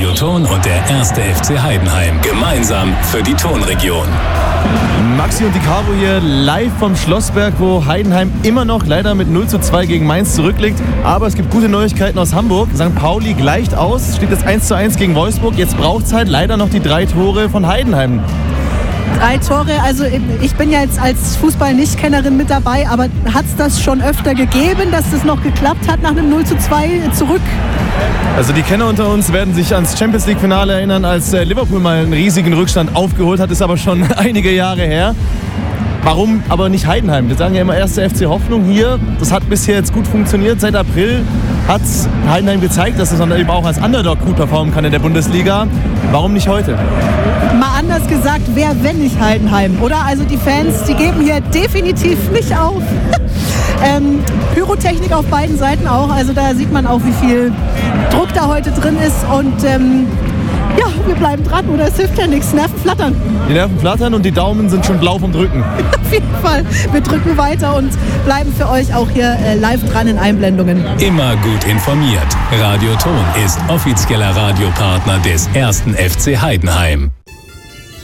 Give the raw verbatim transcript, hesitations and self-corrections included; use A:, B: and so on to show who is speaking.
A: Radioton und der erste F C Heidenheim. Gemeinsam für die Tonregion.
B: Maxi und die Caro hier live vom Schlossberg, wo Heidenheim immer noch leider mit null zu zwei gegen Mainz zurückliegt. Aber es gibt gute Neuigkeiten aus Hamburg. Sankt Pauli gleicht aus, steht jetzt eins zu eins gegen Wolfsburg. Jetzt braucht es halt leider noch die drei Tore von Heidenheim.
C: Drei Tore, also ich bin ja jetzt als Fußball-Nicht-Kennerin mit dabei, aber hat es das schon öfter gegeben, dass das noch geklappt hat nach einem null zu zwei zurück?
B: Also die Kenner unter uns werden sich ans Champions-League-Finale erinnern, als Liverpool mal einen riesigen Rückstand aufgeholt hat, ist aber schon einige Jahre her. Warum aber nicht Heidenheim? Wir sagen ja immer erste F C Hoffnung hier. Das hat bisher jetzt gut funktioniert. Seit April hat Heidenheim gezeigt, dass es dann eben auch als Underdog gut performen kann in der Bundesliga. Warum nicht heute?
C: Mal anders gesagt, wer, wenn nicht Heidenheim, oder? Also die Fans, die geben hier definitiv nicht auf. ähm, Pyrotechnik auf beiden Seiten auch. Also da sieht man auch, wie viel Druck da heute drin ist. Und ähm, ja, wir bleiben dran, oder? Es hilft ja nichts. Nerven flattern.
B: Die Nerven flattern und die Daumen sind schon blau vom Drücken.
C: Auf jeden Fall. Wir drücken weiter und bleiben für euch auch hier äh, live dran in Einblendungen.
A: Immer gut informiert. Radioton ist offizieller Radiopartner des ersten F C Heidenheim.